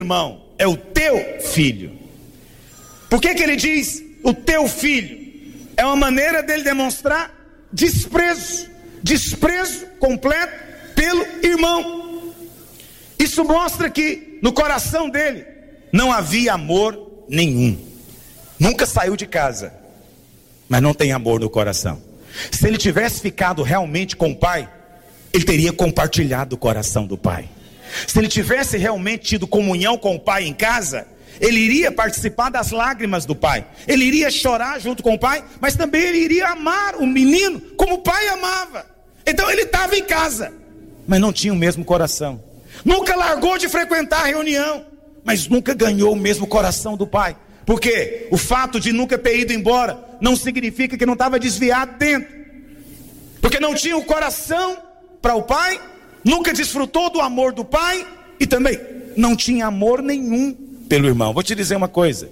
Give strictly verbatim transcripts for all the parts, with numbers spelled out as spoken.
irmão é o teu filho. Por que que ele diz o teu filho? É uma maneira dele demonstrar desprezo, desprezo completo pelo irmão. Isso mostra que no coração dele não havia amor nenhum. Nunca saiu de casa, mas não tem amor no coração. Se ele tivesse ficado realmente com o pai, ele teria compartilhado o coração do pai. Se ele tivesse realmente tido comunhão com o pai em casa, ele iria participar das lágrimas do pai. Ele iria chorar junto com o pai, mas também ele iria amar o menino como o pai amava. Então ele estava em casa, mas não tinha o mesmo coração. Nunca largou de frequentar a reunião, mas nunca ganhou o mesmo coração do pai. Porque o fato de nunca ter ido embora não significa que não estava desviado dentro. Porque não tinha o coração para o pai, nunca desfrutou do amor do pai e também não tinha amor nenhum pelo irmão. Vou te dizer uma coisa.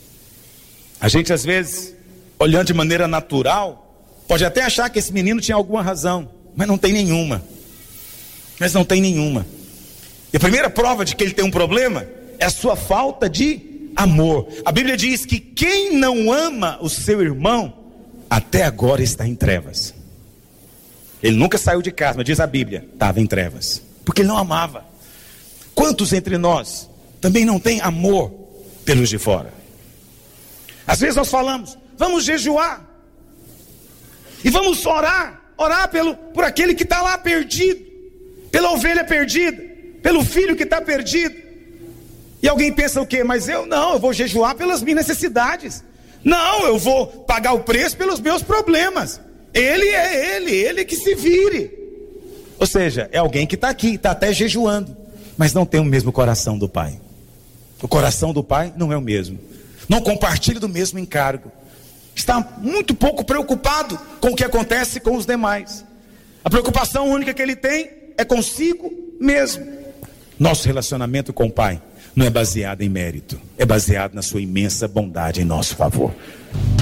A gente às vezes, olhando de maneira natural, pode até achar que esse menino tinha alguma razão, mas não tem nenhuma. Mas não tem nenhuma. E a primeira prova de que ele tem um problema é a sua falta de amor. A Bíblia diz que quem não ama o seu irmão, até agora está em trevas. Ele nunca saiu de casa, mas diz a Bíblia, estava em trevas, porque ele não amava. Quantos entre nós também não tem amor pelos de fora? Às vezes nós falamos, vamos jejuar, e vamos orar, orar pelo, por aquele que está lá perdido, pela ovelha perdida, pelo filho que está perdido. E alguém pensa o quê? Mas eu não, eu vou jejuar pelas minhas necessidades. Não, eu vou pagar o preço pelos meus problemas. Ele é ele, ele que se vire. Ou seja, é alguém que está aqui, está até jejuando, mas não tem o mesmo coração do pai. O coração do pai não é o mesmo. Não compartilha do mesmo encargo. Está muito pouco preocupado com o que acontece com os demais. A preocupação única que ele tem é consigo mesmo. Nosso relacionamento com o pai não é baseado em mérito, é baseado na sua imensa bondade em nosso favor.